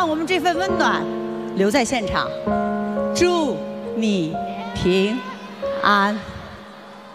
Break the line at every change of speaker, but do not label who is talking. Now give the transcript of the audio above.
让我们这份温暖留在现场。祝你平安。